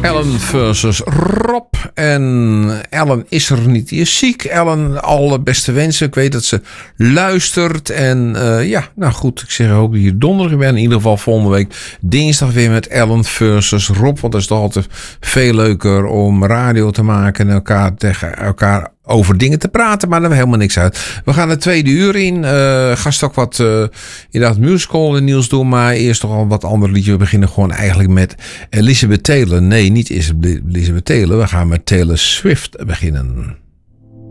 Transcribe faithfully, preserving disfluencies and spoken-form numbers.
Ellen versus Rob. En Ellen is er niet. Die is ziek. Ellen, alle beste wensen. Ik weet dat ze luistert. En uh, ja, nou goed. Ik zeg, ik hoop dat je donderdag bent. In ieder geval volgende week dinsdag weer met Ellen versus Rob. Want dat is toch altijd veel leuker om radio te maken. En elkaar tegen elkaar over dingen te praten, maar daar hebben we helemaal niks uit. We gaan het tweede uur in. Uh, ga straks wat uh, inderdaad musical nieuws doen, maar eerst toch al wat ander liedje. We beginnen gewoon eigenlijk met Elizabeth Taylor. Nee, niet Elizabeth Taylor. We gaan met Taylor Swift beginnen.